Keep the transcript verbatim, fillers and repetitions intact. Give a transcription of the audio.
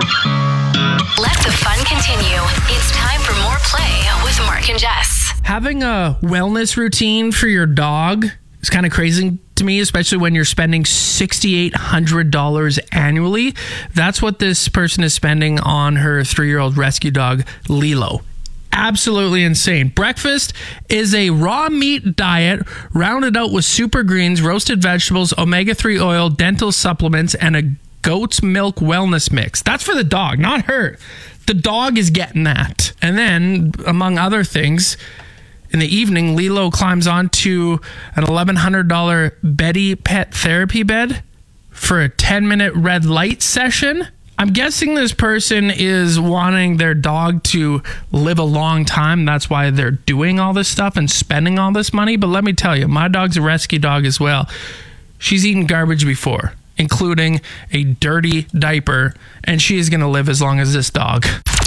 Let the fun continue. It's time for more Play with Mark and Jess. Having a wellness routine for your dog is kind of crazy to me, especially when you're spending six thousand eight hundred dollars annually. That's what this person is spending on her three-year-old rescue dog, Lilo. Absolutely insane. Breakfast is a raw meat diet rounded out with super greens, roasted vegetables, omega three oil, dental supplements, and a goat's milk wellness mix. That's for the dog, not her. The dog is getting that. And then, among other things, in the evening, Lilo climbs onto an eleven hundred dollars Betty pet therapy bed for a ten minute red light session. I'm guessing this person is wanting their dog to live a long time. That's why they're doing all this stuff and spending all this money. But let me tell you, my dog's a rescue dog as well. She's eaten garbage before, including a dirty diaper, and she is going to live as long as this dog.